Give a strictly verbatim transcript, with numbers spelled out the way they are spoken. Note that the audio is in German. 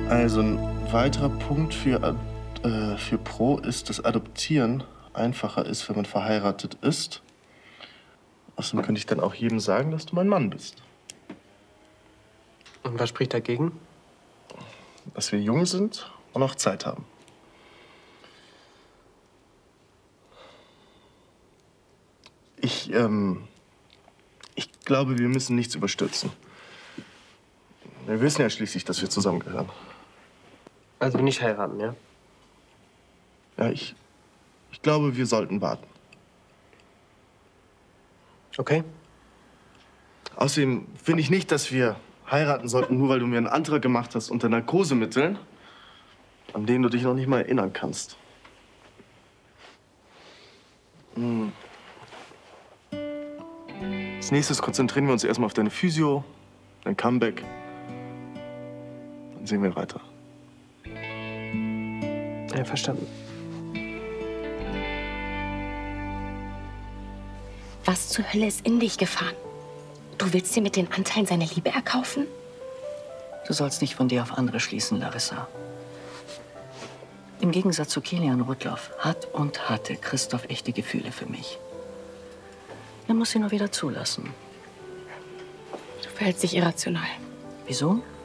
Also ein weiterer Punkt für, Ad- äh, für Pro ist, dass Adoptieren einfacher ist, wenn man verheiratet ist. Außerdem könnte ich dann auch jedem sagen, dass du mein Mann bist. Und was spricht dagegen? Dass wir jung sind und auch Zeit haben. Ich, ähm, ich glaube, wir müssen nichts überstürzen. Wir wissen ja schließlich, dass wir zusammengehören. Also nicht heiraten, ja? Ja, ich, ich glaube, wir sollten warten. Okay. Außerdem finde ich nicht, dass wir heiraten sollten, nur weil du mir einen Antrag gemacht hast unter Narkosemitteln, an den du dich noch nicht mal erinnern kannst. Hm. Als nächstes konzentrieren wir uns erstmal auf deine Physio, dein Comeback. Dann sehen wir weiter. Ja, verstanden. Was zur Hölle ist in dich gefahren? Du willst dir mit den Anteilen seine Liebe erkaufen? Du sollst nicht von dir auf andere schließen, Larissa. Im Gegensatz zu Kilian Rudloff hat und hatte Christoph echte Gefühle für mich. Er muss sie nur wieder zulassen. Du verhältst dich irrational. Wieso?